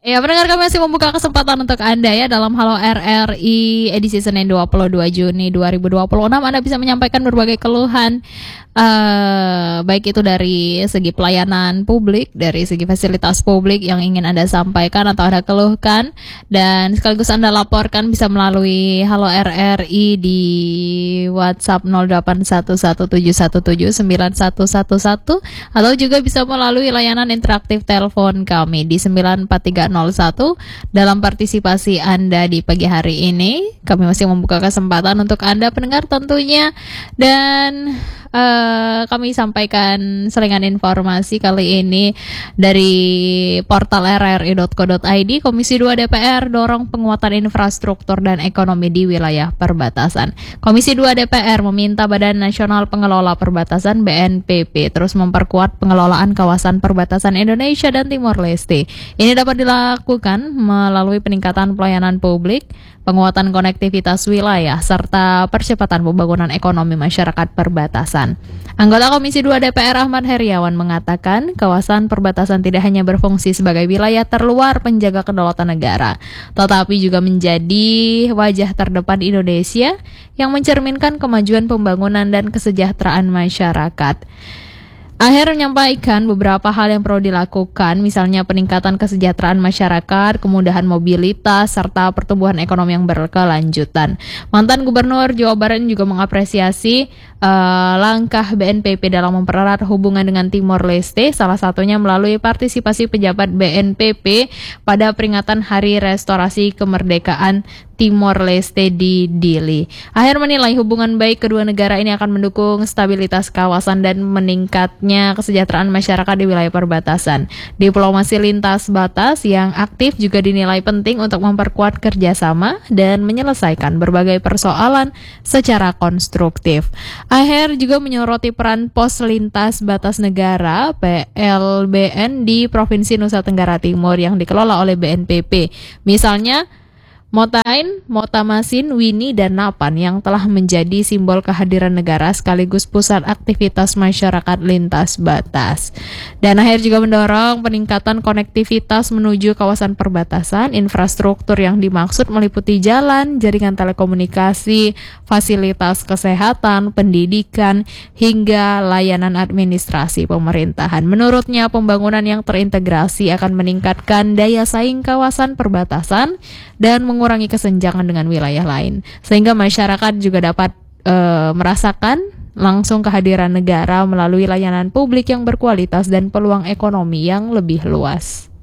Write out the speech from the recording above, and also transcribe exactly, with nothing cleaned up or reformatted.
Ya, pendengar kami masih membuka kesempatan untuk Anda ya dalam Halo R R I edisi Senin dua puluh dua Juni dua ribu dua puluh enam. Anda bisa menyampaikan berbagai keluhan uh, baik itu dari segi pelayanan publik, dari segi fasilitas publik yang ingin Anda sampaikan atau Anda keluhkan, dan sekaligus Anda laporkan bisa melalui Halo R R I di WhatsApp nol delapan satu satu tujuh satu tujuh sembilan satu satu satu atau juga bisa melalui layanan interaktif telepon kami di sembilan empat tiga nol satu. Dalam partisipasi Anda di pagi hari ini, kami masih membuka kesempatan untuk Anda pendengar tentunya, dan uh, kami sampaikan selingan informasi kali ini dari portal r r i dot co dot i d. Komisi dua D P R dorong penguatan infrastruktur dan ekonomi di wilayah perbatasan. Komisi dua D P R meminta Badan Nasional Pengelola Perbatasan B N P P terus memperkuat pengelolaan kawasan perbatasan Indonesia dan Timor Leste. Ini dapat dilakukan melalui peningkatan pelayanan publik, penguatan konektivitas wilayah, serta percepatan pembangunan ekonomi masyarakat perbatasan. Anggota Komisi dua D P R Ahmad Heriawan mengatakan kawasan perbatasan tidak hanya berfungsi sebagai wilayah terluar penjaga kedaulatan negara, tetapi juga menjadi wajah terdepan Indonesia yang mencerminkan kemajuan pembangunan dan kesejahteraan masyarakat. Akhir menyampaikan beberapa hal yang perlu dilakukan, misalnya peningkatan kesejahteraan masyarakat, kemudahan mobilitas, serta pertumbuhan ekonomi yang berkelanjutan. Mantan Gubernur Jawa Barat juga mengapresiasi uh, langkah B N P P dalam mempererat hubungan dengan Timor Leste, salah satunya melalui partisipasi pejabat B N P P pada peringatan Hari Restorasi Kemerdekaan Timor Leste di Dili. Akhir menilai hubungan baik kedua negara ini akan mendukung stabilitas kawasan dan meningkatnya kesejahteraan masyarakat di wilayah perbatasan. Diplomasi lintas batas yang aktif juga dinilai penting untuk memperkuat kerjasama dan menyelesaikan berbagai persoalan secara konstruktif. Akhir juga menyoroti peran pos lintas batas negara P L B N di Provinsi Nusa Tenggara Timur yang dikelola oleh B N P P. Misalnya Motain, Motamasin, Wini, dan Napan yang telah menjadi simbol kehadiran negara sekaligus pusat aktivitas masyarakat lintas batas. Dan akhir juga mendorong peningkatan konektivitas menuju kawasan perbatasan. Infrastruktur yang dimaksud meliputi jalan, jaringan telekomunikasi, fasilitas kesehatan, pendidikan, hingga layanan administrasi pemerintahan. Menurutnya, pembangunan yang terintegrasi akan meningkatkan daya saing kawasan perbatasan dan mengurangi kesenjangan dengan wilayah lain, sehingga masyarakat juga dapat e, merasakan langsung kehadiran negara melalui layanan publik yang berkualitas dan peluang ekonomi yang lebih luas.